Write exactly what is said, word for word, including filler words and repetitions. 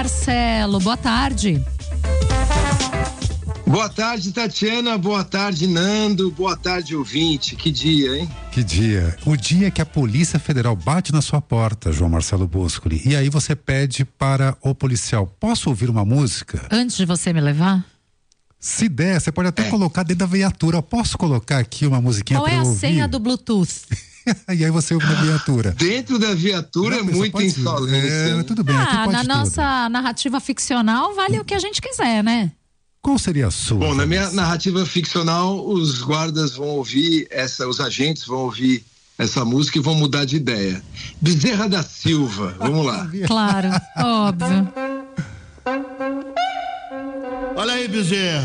Marcelo, boa tarde. Boa tarde, Tatiana, boa tarde, Nando, boa tarde, ouvinte. Que dia, hein? Que dia. O dia que a Polícia Federal bate na sua porta, João Marcelo Boscoli, e aí você pede para o policial: posso ouvir uma música? Antes de você me levar? Se der, você pode até é. colocar dentro da viatura. Posso colocar aqui uma musiquinha para eu ouvir? Qual é a senha do Bluetooth? E aí você ouve na viatura. Dentro da viatura não, é muito insolência. É, tudo bem, ah, aqui pode na tudo. Nossa narrativa ficcional vale o que a gente quiser, né? Qual seria a sua? Bom, na minha narrativa ficcional, os guardas vão ouvir essa, os agentes vão ouvir essa música e vão mudar de ideia. Bezerra da Silva, vamos lá. Claro, óbvio. Olha aí, Bezerra.